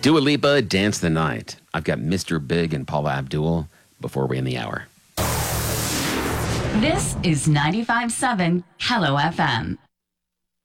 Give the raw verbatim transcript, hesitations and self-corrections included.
Dua Lipa, Dance the Night. I've got Mister Big and Paula Abdul before we end the hour. This is ninety-five point seven Hello F M.